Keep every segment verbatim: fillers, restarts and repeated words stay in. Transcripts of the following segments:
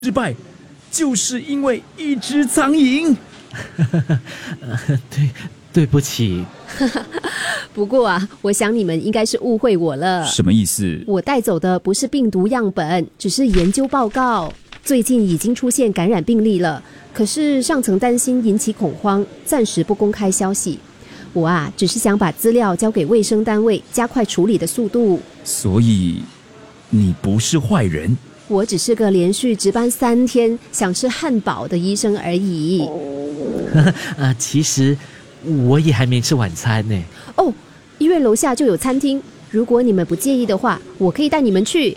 失败，就是因为一只苍蝇。 呃，对，对不起。 不过啊，我想你们应该是误会我了。 什么意思？ 我带走的不是病毒样本，只是研究报告。最近已经出现感染病例了，可是上层担心引起恐慌，暂时不公开消息。我啊，只是想把资料交给卫生单位，加快处理的速度。 所以，你不是坏人？ 我只是个连续值班三天想吃汉堡的医生而已。 呃，其实我也还没吃晚餐呢。 哦，医院楼下就有餐厅，如果你们不介意的话，我可以带你们去。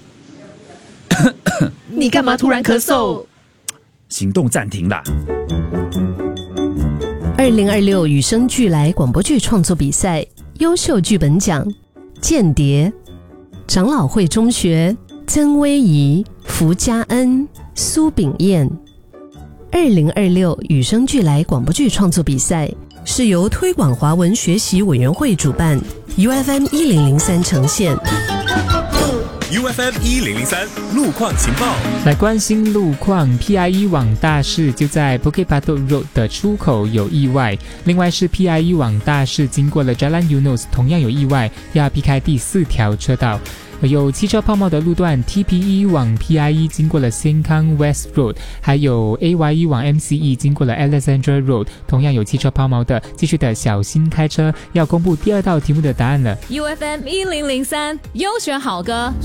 你干嘛突然咳嗽？ 行动暂停啦。 二零二六与生俱来广播剧创作比赛优秀剧本奖，间谍、长老会中学、曾威仪、福家恩、苏炳燕。二零二六与生俱来广播剧创作比赛是由推广华文学习委员会主办， U F M 一零零三呈现。 U F M 一零零三路况情报， 来关心路况。 P I E 往大市就在 Bukit Batok Road 的出口有意外，另外是 P I E 往大市经过了 Jalan Eunos 同样有意外，要避开第四条车道。有汽车抛锚的路段 T P E 往 P I E 经过了 Sengkang West Road， 还有 A Y E 往 M C E 经过了 Alexandra Road， 同样有汽车抛锚的，继续的小心开车。要公布第二道题目的答案了。 U F M 一零零三优选好歌。